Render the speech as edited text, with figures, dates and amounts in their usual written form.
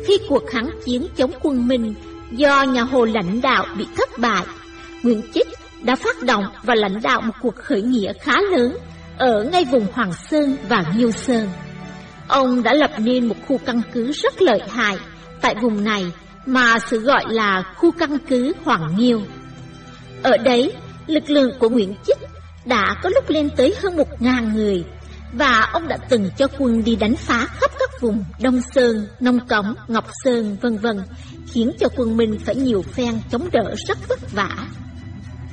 khi cuộc kháng chiến chống quân Minh do nhà Hồ lãnh đạo bị thất bại, Nguyễn Chích đã phát động và lãnh đạo một cuộc khởi nghĩa khá lớn ở ngay vùng Hoàng Sơn và Nghiêu Sơn. Ông đã lập nên một khu căn cứ rất lợi hại tại vùng này mà sự gọi là khu căn cứ Hoàng Nghiêu. Ở đấy, lực lượng của Nguyễn Chích đã có lúc lên tới hơn 1000 người, và ông đã từng cho quân đi đánh phá khắp các vùng Đông Sơn, Nông Cống, Ngọc Sơn, vân vân, khiến cho quân Minh phải nhiều phen chống đỡ rất vất vả.